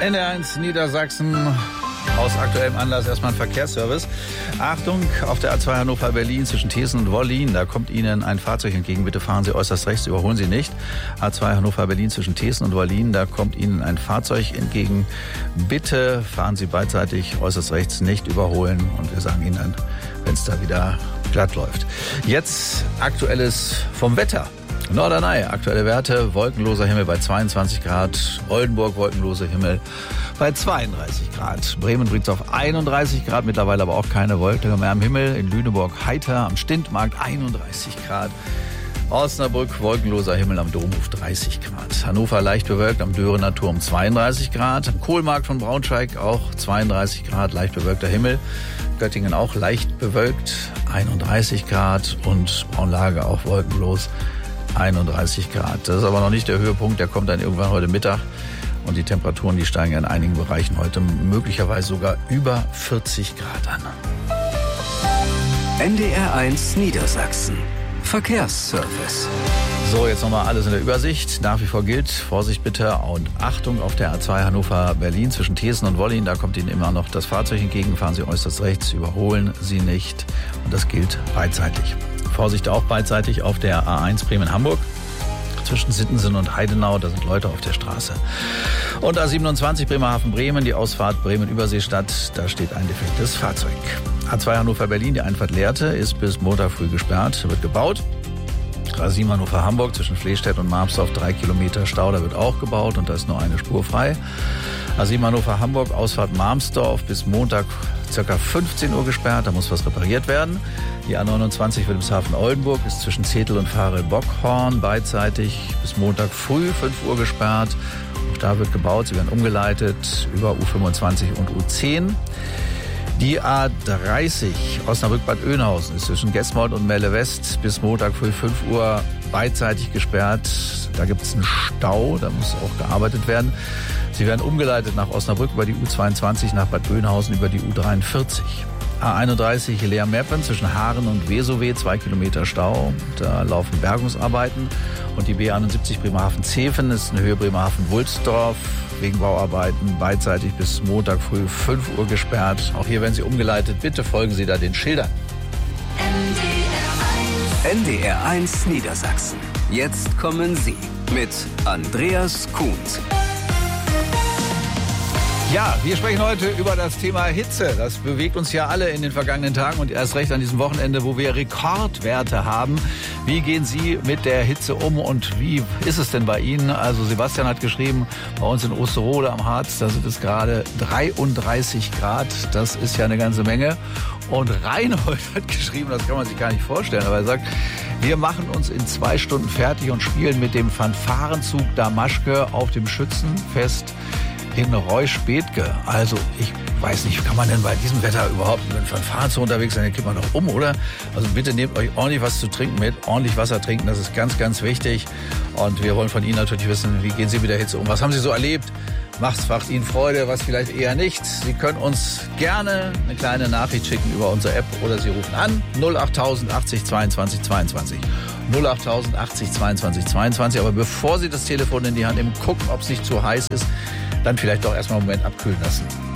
NDR1 Niedersachsen. Aus aktuellem Anlass erstmal ein Verkehrsservice. Achtung, auf der A2 Hannover-Berlin zwischen Thesen und Wollin, da kommt Ihnen ein Fahrzeug entgegen. Bitte fahren Sie äußerst rechts, überholen Sie nicht. A2 Hannover-Berlin zwischen Thesen und Wollin, da kommt Ihnen ein Fahrzeug entgegen. Bitte fahren Sie beidseitig äußerst rechts, nicht überholen. Und wir sagen Ihnen dann, wenn es da wieder glatt läuft. Jetzt Aktuelles vom Wetter. Norderney, aktuelle Werte, wolkenloser Himmel bei 22 Grad, Oldenburg, wolkenloser Himmel bei 32 Grad. Bremen bringt es auf 31 Grad, mittlerweile aber auch keine Wolken mehr am Himmel. In Lüneburg heiter, am Stintmarkt 31 Grad. Osnabrück, wolkenloser Himmel am Domhof 30 Grad. Hannover leicht bewölkt, am Dörener Turm 32 Grad. Am Kohlmarkt von Braunschweig auch 32 Grad, leicht bewölkter Himmel. Göttingen auch leicht bewölkt, 31 Grad. Und Braunlage auch wolkenlos, 31 Grad. Das ist aber noch nicht der Höhepunkt, der kommt dann irgendwann heute Mittag. Und die Temperaturen, die steigen in einigen Bereichen heute möglicherweise sogar über 40 Grad an. NDR1 Niedersachsen. Verkehrsservice. So, jetzt nochmal alles in der Übersicht. Nach wie vor gilt, Vorsicht bitte und Achtung auf der A2 Hannover-Berlin zwischen Thesen und Wollin. Da kommt Ihnen immer noch das Fahrzeug entgegen. Fahren Sie äußerst rechts, überholen Sie nicht. Und das gilt beidseitig. Vorsicht auch beidseitig auf der A1 Bremen-Hamburg. Zwischen Sittensen und Heidenau, da sind Leute auf der Straße. Und A27 Bremerhaven-Bremen, die Ausfahrt Bremen-Überseestadt, da steht ein defektes Fahrzeug. A2 Hannover-Berlin, die Einfahrt Lehrte, ist bis Montag früh gesperrt, wird gebaut. A7 Hannover-Hamburg zwischen Flehstedt und Marmsdorf 3 Kilometer Stau, da wird auch gebaut und da ist nur eine Spur frei. A7 Hannover-Hamburg, Ausfahrt Marmsdorf bis Montag ca. 15 Uhr gesperrt, da muss was repariert werden. Die A29 Wilhelmshaven-Oldenburg ist zwischen Zetel und Farel-Bockhorn beidseitig bis Montag früh 5 Uhr gesperrt. Auch da wird gebaut, sie werden umgeleitet über U25 und U10. Die A30 Osnabrück-Bad Oeynhausen ist zwischen Gesmold und Melle West bis Montag früh 5 Uhr beidseitig gesperrt. Da gibt es einen Stau, da muss auch gearbeitet werden. Sie werden umgeleitet nach Osnabrück über die U22, nach Bad Oeynhausen über die U43. A31 Leer-Meppen zwischen Haaren und Wesowe, 2 Kilometer Stau. Da laufen Bergungsarbeiten. Und die B71 Bremerhaven-Zeven ist in Höhe Bremerhaven-Wulsdorf wegen Bauarbeiten beidseitig bis Montag früh 5 Uhr gesperrt. Auch hier werden Sie umgeleitet. Bitte folgen Sie da den Schildern. NDR1 Niedersachsen. Jetzt kommen Sie mit Andreas Kuhns. Ja, wir sprechen heute über das Thema Hitze. Das bewegt uns ja alle in den vergangenen Tagen und erst recht an diesem Wochenende, wo wir Rekordwerte haben. Wie gehen Sie mit der Hitze um und wie ist es denn bei Ihnen? Also Sebastian hat geschrieben, bei uns in Osterode am Harz, da sind es gerade 33 Grad. Das ist ja eine ganze Menge. Und Reinhold hat geschrieben, das kann man sich gar nicht vorstellen, aber er sagt, wir machen uns in 2 Stunden fertig und spielen mit dem Fanfarenzug Damaschke auf dem Schützenfest in Reusch-Bethge. Also ich weiß nicht, kann man denn bei diesem Wetter überhaupt mit dem Fanfarenzug unterwegs sein? Da kippt man doch um, oder? Also bitte nehmt euch ordentlich was zu trinken mit, ordentlich Wasser trinken, das ist ganz, ganz wichtig. Und wir wollen von Ihnen natürlich wissen, wie gehen Sie mit der Hitze um? Was haben Sie so erlebt? Macht Ihnen Freude, was vielleicht eher nicht. Sie können uns gerne eine kleine Nachricht schicken über unsere App oder Sie rufen an 08000 80 22 22. 08000 80 22 22. Aber bevor Sie das Telefon in die Hand nehmen, gucken, ob es nicht zu heiß ist, dann vielleicht doch erstmal einen Moment abkühlen lassen.